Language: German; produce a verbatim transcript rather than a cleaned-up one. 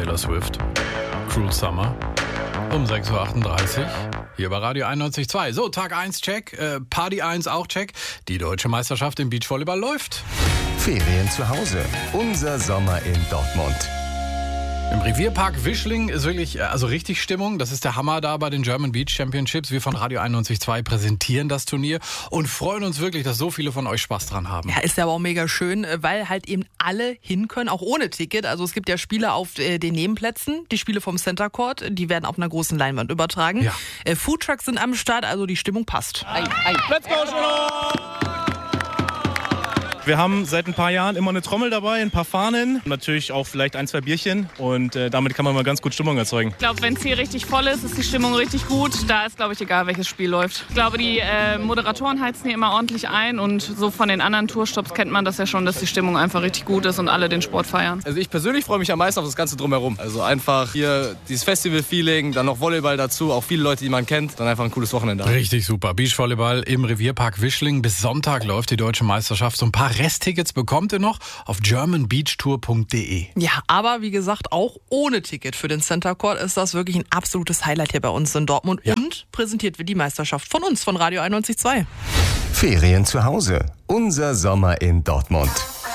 Taylor Swift. Cruel Summer. Um sechs Uhr achtunddreißig. Hier bei Radio einundneunzig Komma zwei. So, Tag eins check, äh, Party eins auch check. Die deutsche Meisterschaft im Beachvolleyball läuft. Ferien zu Hause. Unser Sommer in Dortmund. Im Revierpark Wischling ist wirklich, also richtig Stimmung. Das ist der Hammer da bei den German Beach Championships. Wir von Radio einundneunzig Komma zwei präsentieren das Turnier und freuen uns wirklich, dass so viele von euch Spaß dran haben. Ja, ist ja aber auch mega schön, weil halt eben alle hin können, auch ohne Ticket. Also es gibt ja Spiele auf den Nebenplätzen, die Spiele vom Center Court, die werden auf einer großen Leinwand übertragen. Ja. Foodtrucks sind am Start, also die Stimmung passt. Ei, ei. Let's go, Schüler! Wir haben seit ein paar Jahren immer eine Trommel dabei, ein paar Fahnen, natürlich auch vielleicht ein, zwei Bierchen und äh, damit kann man mal ganz gut Stimmung erzeugen. Ich glaube, wenn es hier richtig voll ist, ist die Stimmung richtig gut. Da ist, glaube ich, egal, welches Spiel läuft. Ich glaube, die äh, Moderatoren heizen hier immer ordentlich ein und so von den anderen Tourstops kennt man das ja schon, dass die Stimmung einfach richtig gut ist und alle den Sport feiern. Also ich persönlich freue mich am meisten auf das Ganze drumherum. Also einfach hier dieses Festival-Feeling, dann noch Volleyball dazu, auch viele Leute, die man kennt, dann einfach ein cooles Wochenende. Richtig super. Beachvolleyball im Revierpark Wischling. Bis Sonntag läuft die deutsche Meisterschaft. So ein paar Resttickets bekommt ihr noch auf german beach tour punkt de. Ja, aber wie gesagt, auch ohne Ticket für den Center Court ist das wirklich ein absolutes Highlight hier bei uns in Dortmund. Ja. Und präsentiert wird die Meisterschaft von uns, von Radio einundneunzig Komma zwei. Ferien zu Hause. Unser Sommer in Dortmund.